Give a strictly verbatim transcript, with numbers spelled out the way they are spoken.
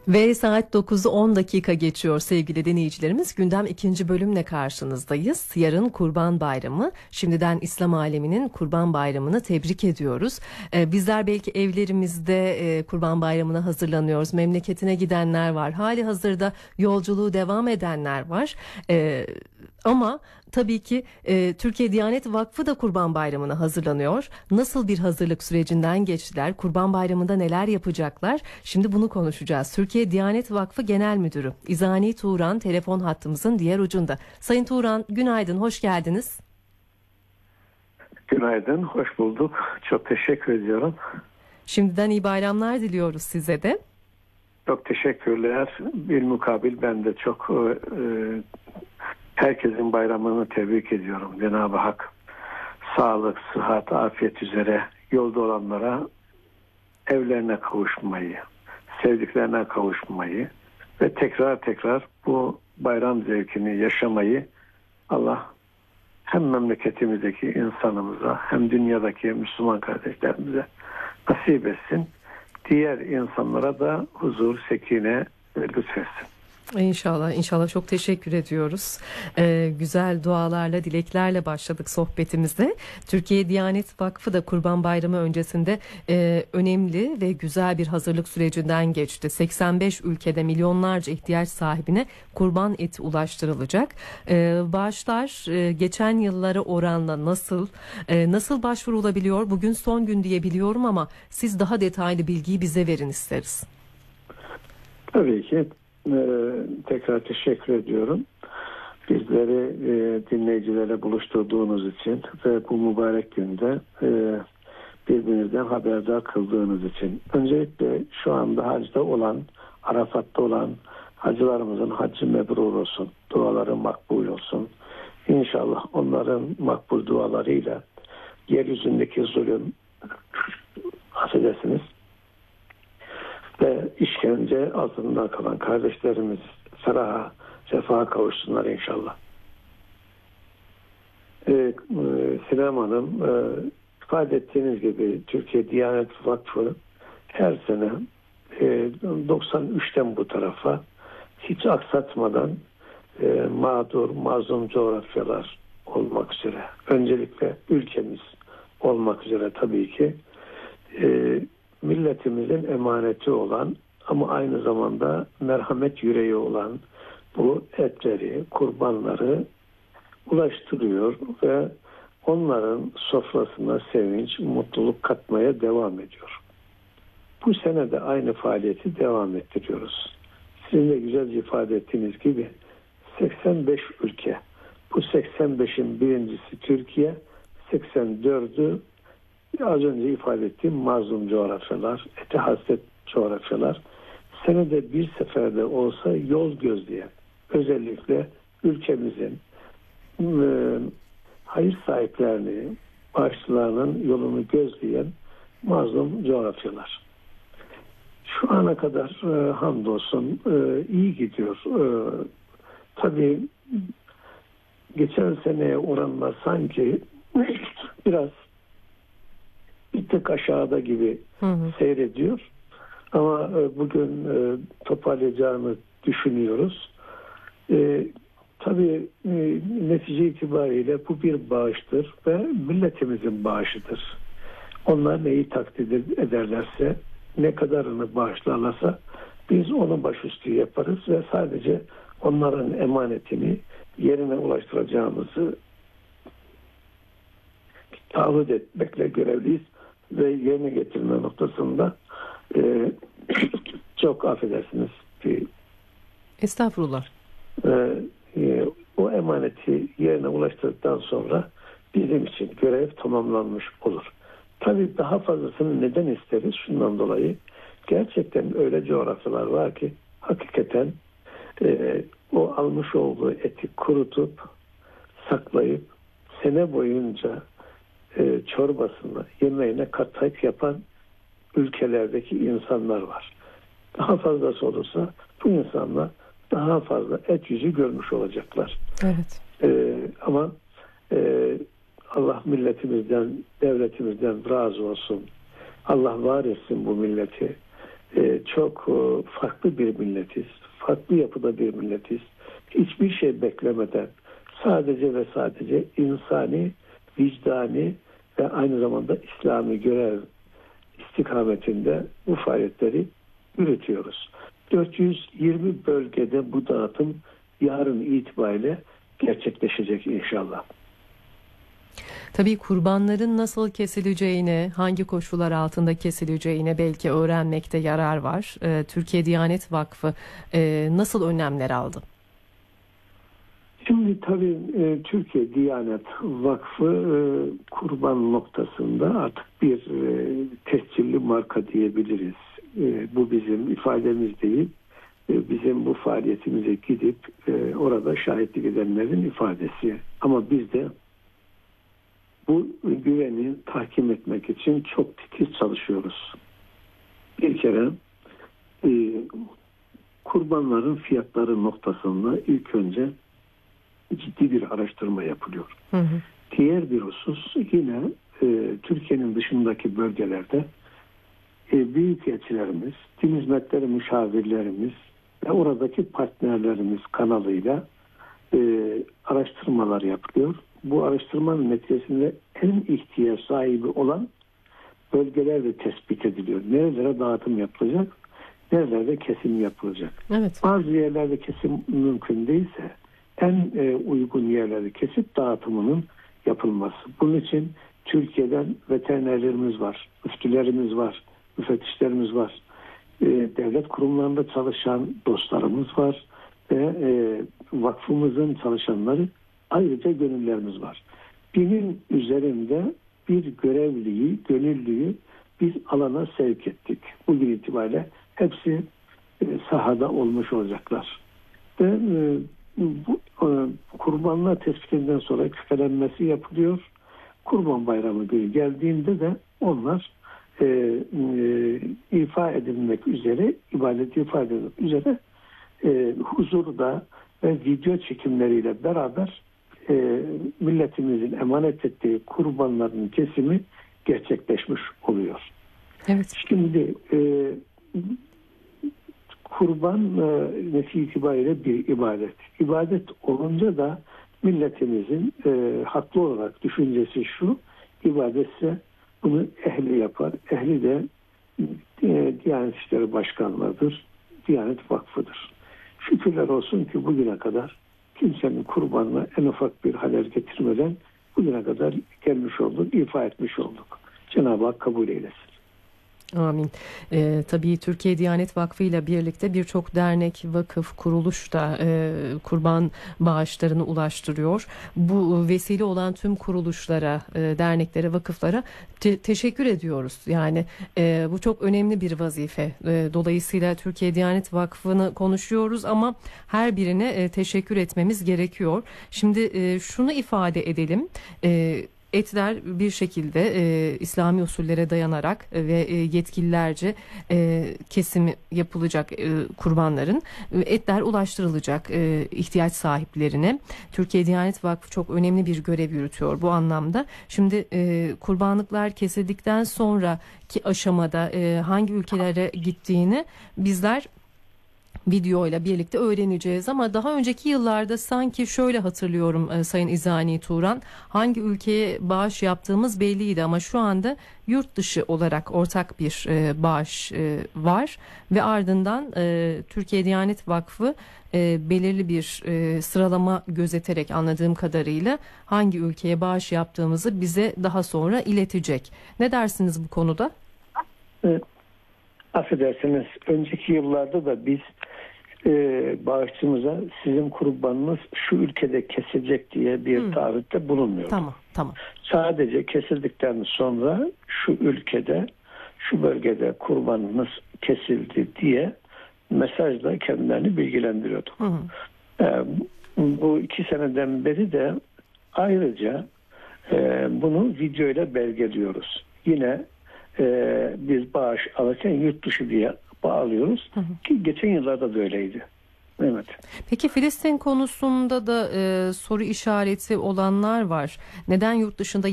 Ve saat dokuzu on dakika geçiyor sevgili dinleyicilerimiz. Gündem ikinci bölümle karşınızdayız. Yarın Kurban Bayramı. Şimdiden İslam aleminin Kurban Bayramı'nı tebrik ediyoruz. Ee, bizler belki evlerimizde e, Kurban Bayramı'na hazırlanıyoruz. Memleketine gidenler var. Hali hazırda yolculuğu devam edenler var. Ee, ama tabii ki e, Türkiye Diyanet Vakfı da Kurban Bayramı'na hazırlanıyor. Nasıl bir hazırlık sürecinden geçtiler? Kurban Bayramı'nda neler yapacaklar? Şimdi bunu konuşacağız. Türkiye Diyanet Vakfı Genel Müdürü İzani Turan telefon hattımızın diğer ucunda. Sayın Turan, günaydın, hoş geldiniz. Günaydın, hoş bulduk. Çok teşekkür ediyorum. Şimdiden iyi bayramlar diliyoruz size de. Çok teşekkürler. Bir mukabil ben de çok e, herkesin bayramını tebrik ediyorum. Cenab-ı Hak sağlık, sıhhat, afiyet üzere yolda olanlara evlerine kavuşmayı, sevdiklerine kavuşmayı ve tekrar tekrar bu bayram zevkini yaşamayı Allah hem memleketimizdeki insanımıza hem dünyadaki Müslüman kardeşlerimize nasip etsin. Diğer insanlara da huzur, sekine lütfetsin. İnşallah, inşallah çok teşekkür ediyoruz. Ee, güzel dualarla, dileklerle başladık sohbetimize. Türkiye Diyanet Vakfı da Kurban Bayramı öncesinde e, önemli ve güzel bir hazırlık sürecinden geçti. seksen beş ülkede milyonlarca ihtiyaç sahibine kurban eti ulaştırılacak. Ee, bağışlar e, geçen yıllara oranla nasıl e, nasıl başvurulabiliyor? Bugün son gün diye biliyorum ama siz daha detaylı bilgiyi bize verin isteriz. Tabii ki. Ee, tekrar teşekkür ediyorum. Bizleri e, dinleyicilere buluşturduğunuz için ve bu mübarek günde e, birbirinizden haberdar kıldığınız için. Öncelikle şu anda hacda olan, Arafat'ta olan hacılarımızın haccı mebrur olsun. Duaları makbul olsun. İnşallah onların makbul dualarıyla yeryüzündeki zulüm, affedersiniz, ve işkence altında kalan kardeşlerimiz feraha, refaha kavuşsunlar inşallah. Ee, e, Sinem Hanım, e, ifade ettiğiniz gibi Türkiye Diyanet Vakfı her sene e, doksan üçten bu tarafa hiç aksatmadan e, mağdur, mazlum coğrafyalar olmak üzere, öncelikle ülkemiz olmak üzere tabii ki e, milletimizin emaneti olan ama aynı zamanda merhamet yüreği olan bu etleri, kurbanları ulaştırıyor ve onların sofrasına sevinç, mutluluk katmaya devam ediyor. Bu sene de aynı faaliyeti devam ettiriyoruz. Sizin de güzel ifade ettiğiniz gibi seksen beş ülke. Bu seksen beşin birincisi Türkiye, seksen dördü az önce ifade ettiğim mazlum coğrafyalar, ete hasret coğrafyalar, senede bir seferde olsa yol gözleyen, özellikle ülkemizin e, hayır sahiplerini, bağışçılarının yolunu gözleyen mazlum coğrafyalar. Şu ana kadar e, hamdolsun e, iyi gidiyor. E, tabii geçen seneye oranla sanki biraz bir tık aşağıda gibi hı hı. seyrediyor. Ama e, bugün e, toparlayacağını düşünüyoruz. E, tabii e, netice itibariyle bu bir bağıştır ve milletimizin bağışıdır. Onlar neyi takdir ederlerse, ne kadarını bağışlarlarsa biz onu başüstü yaparız ve sadece onların emanetini yerine ulaştıracağımızı taahhüt etmekle görevliyiz ve yerine getirme noktasında e, çok affedersiniz bir estağfurullah e, e, o emaneti yerine ulaştırdıktan sonra bizim için görev tamamlanmış olur. Tabii daha fazlasını neden isteriz? Şundan dolayı gerçekten öyle coğrafyalar var ki hakikaten e, o almış olduğu eti kurutup saklayıp sene boyunca e, çorbasını, yemeğine katlayıp yapan ülkelerdeki insanlar var. Daha fazlası olursa bu insanlar daha fazla et yüzü görmüş olacaklar. Evet. E, ama e, Allah milletimizden, devletimizden razı olsun. Allah var etsin bu milleti. e, çok e, farklı bir milletiz. Farklı yapıda bir milletiz. Hiçbir şey beklemeden sadece ve sadece insani, vicdani ve aynı zamanda İslami görev istikametinde bu faaliyetleri yürütüyoruz. dört yüz yirmi bölgede bu dağıtım yarın itibariyle gerçekleşecek inşallah. Tabii kurbanların nasıl kesileceğini, hangi koşullar altında kesileceğini belki öğrenmekte yarar var. Ee, Türkiye Diyanet Vakfı e, nasıl önlemler aldı? Şimdi tabii e, Türkiye Diyanet Vakfı e, kurban noktasında artık bir e, tescilli marka diyebiliriz. E, bu bizim ifademiz değil. E, bizim bu faaliyetimize gidip e, orada şahitlik edenlerin ifadesi. Ama biz de bu güveni tahkim etmek için çok titiz çalışıyoruz. Bir kere e, kurbanların fiyatları noktasında ilk önce ciddi bir araştırma yapılıyor. Hı hı. Diğer bir husus yine e, Türkiye'nin dışındaki bölgelerde e, büyükelçilerimiz, din hizmetleri müşavirlerimiz ve oradaki partnerlerimiz kanalıyla e, araştırmalar yapılıyor. Bu araştırmanın neticesinde en ihtiyaç sahibi olan bölgeler de tespit ediliyor. Nerelere dağıtım yapılacak, nerelerde kesim yapılacak. Evet. Bazı yerlerde kesim mümkün değilse en e, uygun yerlerde kesip dağıtımının yapılması. Bunun için Türkiye'den veterinerlerimiz var, müftülerimiz var, müfettişlerimiz var. E, devlet kurumlarında çalışan dostlarımız var ve e, vakfımızın çalışanları ayrıca gönüllerimiz var. Binin üzerinde bir görevliyi, gönüllüyü biz alana sevk ettik. Bugün itibariyle hepsi e, sahada olmuş olacaklar. Ve e, bu e, kurbanlar tespitinden sonra küfelenmesi yapılıyor. Kurban Bayramı günü geldiğinde de onlar e, e, ifa edilmek üzere, ibadet ifa edilmek üzere e, huzurda ve video çekimleriyle beraber e, milletimizin emanet ettiği kurbanların kesimi gerçekleşmiş oluyor. Evet. Şimdi e, kurban e, netice itibariyle bir ibadet. İbadet olunca da milletimizin e, haklı olarak düşüncesi şu: ibadetse bunu ehli yapar. Ehli de e, Diyanet İşleri Başkanlığı'dır, Diyanet Vakfı'dır. Şükürler olsun ki bugüne kadar kimsenin kurbanına en ufak bir halel getirmeden bugüne kadar gelmiş olduk, ifa etmiş olduk. Cenab-ı Hak kabul eylesin. Amin. Ee, tabii Türkiye Diyanet Vakfı ile birlikte birçok dernek, vakıf, kuruluş da e, kurban bağışlarını ulaştırıyor. Bu vesile olan tüm kuruluşlara, e, derneklere, vakıflara te- teşekkür ediyoruz. Yani e, bu çok önemli bir vazife. E, dolayısıyla Türkiye Diyanet Vakfı'nı konuşuyoruz ama her birine e, teşekkür etmemiz gerekiyor. Şimdi e, şunu ifade edelim. E, Etler bir şekilde e, İslami usullere dayanarak e, ve e, yetkililerce e, kesimi yapılacak e, kurbanların. E, etler ulaştırılacak e, ihtiyaç sahiplerine. Türkiye Diyanet Vakfı çok önemli bir görev yürütüyor bu anlamda. Şimdi e, kurbanlıklar kesildikten sonraki aşamada e, hangi ülkelere gittiğini bizler video ile birlikte öğreneceğiz ama daha önceki yıllarda sanki şöyle hatırlıyorum e, Sayın İzani Turan, hangi ülkeye bağış yaptığımız belliydi ama şu anda yurt dışı olarak ortak bir e, bağış e, var ve ardından e, Türkiye Diyanet Vakfı e, belirli bir e, sıralama gözeterek anladığım kadarıyla hangi ülkeye bağış yaptığımızı bize daha sonra iletecek. Ne dersiniz bu konuda? Evet. Affedersiniz, önceki yıllarda da biz e, bağışçımıza sizin kurbanınız şu ülkede kesilecek diye bir hmm. taahhütte bulunmuyorduk. Tamam, tamam. Sadece kesildikten sonra şu ülkede, şu bölgede kurbanınız kesildi diye mesajla kendilerini bilgilendiriyorduk. Hmm. E, bu iki seneden beri de ayrıca e, bunu video ile belgeliyoruz. Yine Ee, biz bağış alırken yurt dışı diye bağlıyoruz. Hı hı. Ki geçen yıllarda da öyleydi. Evet. Peki Filistin konusunda da e, soru işareti olanlar var. Neden yurt dışında